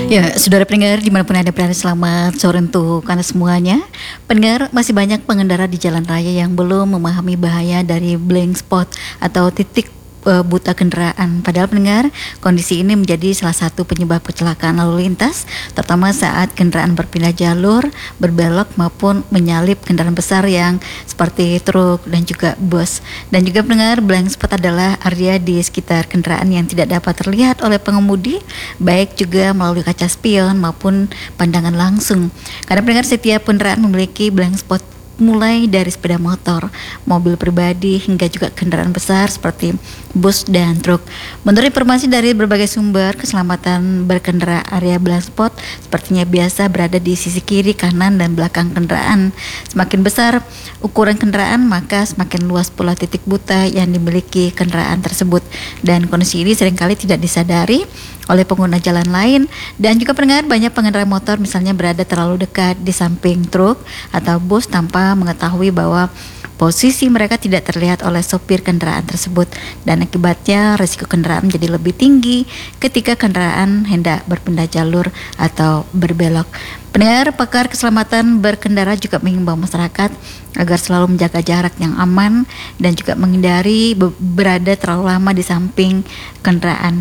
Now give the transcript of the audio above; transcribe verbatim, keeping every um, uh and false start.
Ya, saudara pendengar dimanapun Anda berada, selamat sore untuk Anda semuanya. Pendengar, masih banyak pengendara di jalan raya yang belum memahami bahaya dari blind spot atau titik uh, buta kendaraan. Padahal pendengar, kondisi ini menjadi salah satu penyebab kecelakaan lalu lintas, terutama saat kendaraan berpindah jalur, berbelok maupun menyalip kendaraan besar yang seperti truk dan juga bus. Dan juga pendengar, blind spot adalah area di sekitar kendaraan yang tidak dapat terlihat oleh pengemudi, baik juga melalui kaca spion maupun pandangan langsung. Karena pendengar, setiap kendaraan memiliki blind spot, mulai dari sepeda motor, mobil pribadi, hingga juga kendaraan besar seperti bus dan truk. Menurut informasi dari berbagai sumber, keselamatan berkendara area blind spot sepertinya biasa berada di sisi kiri, kanan, dan belakang kendaraan. Semakin besar ukuran kendaraan, maka semakin luas pula titik buta yang dimiliki kendaraan tersebut. Dan kondisi ini seringkali tidak disadari oleh pengguna jalan lain. Dan juga pendengar, banyak pengendara motor misalnya berada terlalu dekat di samping truk atau bus tanpa mengetahui bahwa posisi mereka tidak terlihat oleh sopir kendaraan tersebut, dan akibatnya risiko kendaraan menjadi lebih tinggi ketika kendaraan hendak berpindah jalur atau berbelok. Pendengar, pakar keselamatan berkendara juga mengimbau masyarakat agar selalu menjaga jarak yang aman dan juga menghindari be- berada terlalu lama di samping kendaraan.